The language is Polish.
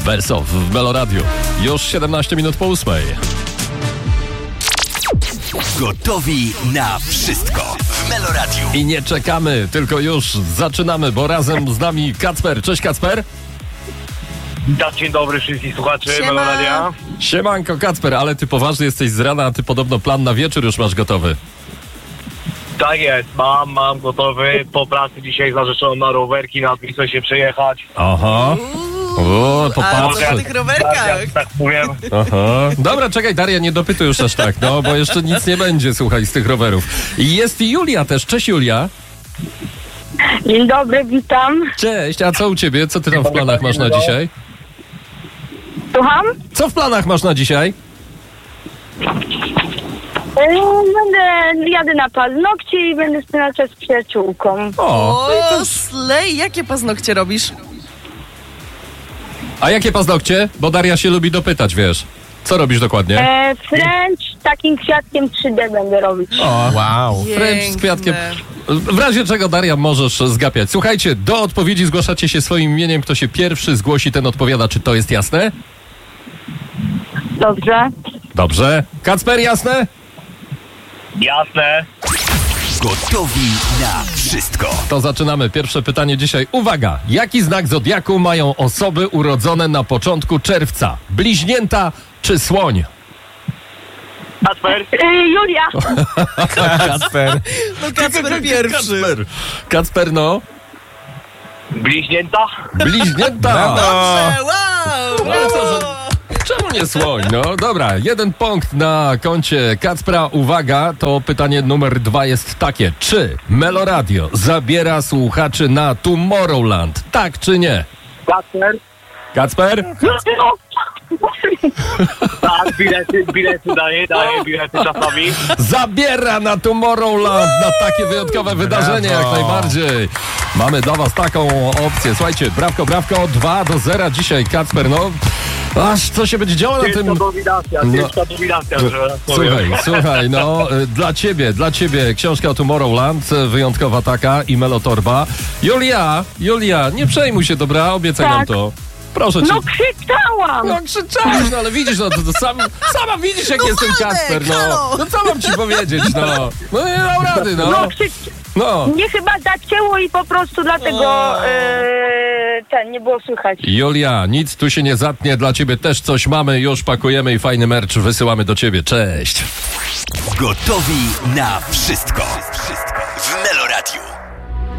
Verso w Meloradiu. Już 17 minut po 8. Gotowi na wszystko w Meloradiu. I nie czekamy, tylko już zaczynamy, bo razem z nami Kacper. Cześć Kacper. Dzień dobry wszystkich słuchaczy Meloradia. Siemanko Kacper, ale ty poważny jesteś z rana, a ty podobno plan na wieczór już masz gotowy. Tak jest, mam gotowy. Po pracy dzisiaj z narzeczoną na rowerki, na Wisłę się przejechać. Aha. O, A popatrz. co na tych rowerkach? Tak powiem. Aha. Dobra, czekaj Daria, nie dopytuj już aż tak, no, bo jeszcze nic nie będzie, słuchaj, z tych rowerów. I jest i Julia też. Cześć Julia. Dzień dobry, witam. Cześć, a co u ciebie? Co ty tam w planach masz na dzisiaj? Słucham? Co w planach masz na dzisiaj? Jadę na paznokcie i będę spędzać czas z przyjaciółką. O, O, slej, jakie paznokcie robisz? a jakie paznokcie? Bo Daria się lubi dopytać, wiesz. Co robisz dokładnie? French takim kwiatkiem 3D będę robić. O, Wow. French z kwiatkiem. W razie czego, Daria, możesz zgapiać. Słuchajcie, do odpowiedzi zgłaszacie się swoim imieniem. Kto się pierwszy zgłosi, ten odpowiada. Czy to jest jasne? Dobrze. Dobrze. Kacper, jasne? Jasne. Gotowi na wszystko. To zaczynamy. Pierwsze pytanie dzisiaj. Uwaga! Jaki znak zodiaku mają osoby urodzone na początku czerwca? Bliźnięta czy słoń? Kasper. Julia. Kacper. No Kacper pierwszy. Kacper, no. Bliźnięta. Bliźnięta! Wow! No co, że... Czemu nie słoń? No dobra, 1 punkt na koncie Kacpra. Uwaga, to pytanie numer 2 jest takie. Czy Meloradio zabiera słuchaczy na Tomorrowland? Tak czy nie? Kasper. Kacper? Tak, bilety daję bilety czasami. Zabiera na Tomorrowland, na takie wyjątkowe wydarzenie, jak najbardziej. Mamy dla was taką opcję. Słuchajcie, brawko, 2-0 dzisiaj, Kacper, no. Aż co się będzie działo na tym... Ciężka dominacja, że tak powiem. Słuchaj, no, dla ciebie książka o Tomorrowland, wyjątkowa taka i Melotorba. Julia, nie przejmuj się, dobra? Obiecaj nam Tak. to. Proszę cię. No krzyczałam. No krzyczałeś, no ale widzisz, no to sama widzisz, jak jestem Władek, Kacper, no. halo. No co mam ci powiedzieć, no. No nie dam rady, no. No No. mnie chyba zacięło i po prostu dlatego nie było słychać. Julia, nic tu się nie zatnie, dla ciebie też coś mamy, już pakujemy i fajny merch wysyłamy do ciebie. Cześć. Gotowi na wszystko.